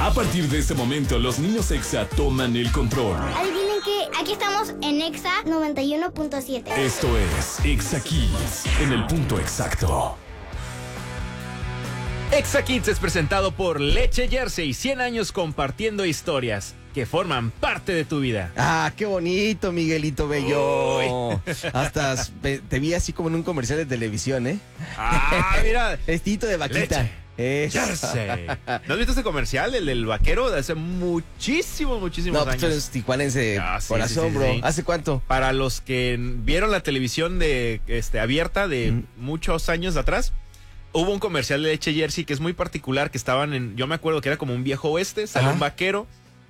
A partir de este momento, los niños Exa toman el control. Adivinen que aquí estamos en Exa 91.7. Esto es Exa Kids, en el punto exacto. Exa Kids es presentado por Leche Jersey, 100 años compartiendo historias que forman parte de tu vida. Ah, qué bonito, Miguelito Bello. Uy. Hasta te vi así como en un comercial de televisión, ¿eh? Ah, mira. Vestidito de vaquita. Leche. Eso. Jersey. ¿No has visto ese comercial, el del vaquero, de hace muchísimos No, pues años? tú eres tijuanense Ah, sí, corazón, sí, sí, bro. sí. ¿Hace cuánto? Para los que vieron la televisión de abierta de muchos años atrás, hubo un comercial de Leche Jersey que es muy particular, que estaban yo me acuerdo que era como un viejo oeste, sale Ajá. un vaquero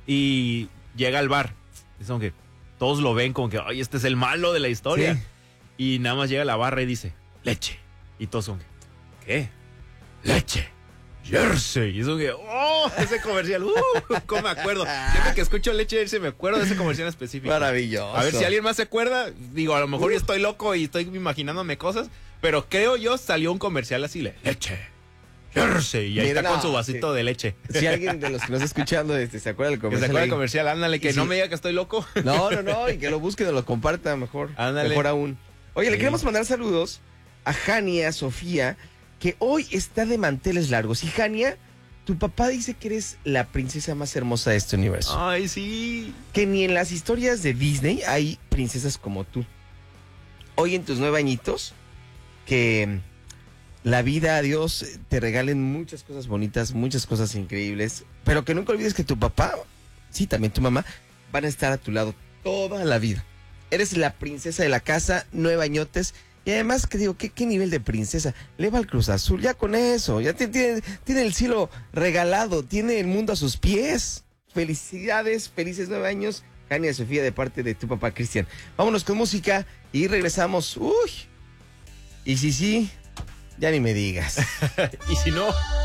y llega al bar. Es como que todos lo ven como que, ay, este es el malo de la historia. Sí. Y nada más llega a la barra y dice, leche. Y todos son, ¿qué? Leche. Jersey. Y es como que, oh, ese comercial, cómo me acuerdo. Siempre que escucho Leche Jersey me acuerdo de ese comercial específico. Maravilloso. A ver si alguien más se acuerda. Digo, a lo mejor yo estoy loco y estoy imaginándome cosas, pero creo yo salió un comercial así, leche. Jersey. Y ahí Mira, está con su no, vasito sí. de leche. Si alguien de los que nos está escuchando se acuerda del Que se comercial. acuerda ahí. del comercial, ándale, que Y no sí. me diga que estoy loco. No, y que lo busquen o lo compartan mejor. Ándale. Mejor aún. Oye, le Sí. queremos mandar saludos a Jania Sofía, que hoy está de manteles largos. Y Jania, tu papá dice que eres la princesa más hermosa de este universo. Ay, sí. Que ni en las historias de Disney hay princesas como tú. Hoy en tus 9 añitos, que la vida, Dios, te regalen muchas cosas bonitas, muchas cosas increíbles, pero que nunca olvides que tu papá, sí, también tu mamá, van a estar a tu lado toda la vida. Eres la princesa de la casa, 9 añotes, y además, que digo, ¿qué nivel de princesa? Le va al Cruz Azul, ya con eso, ya tiene el cielo regalado, tiene el mundo a sus pies. Felicidades, felices 9 años, Jania Sofía, de parte de tu papá Cristian. Vámonos con música y regresamos. Uy, y sí, ya ni me digas. Y si no...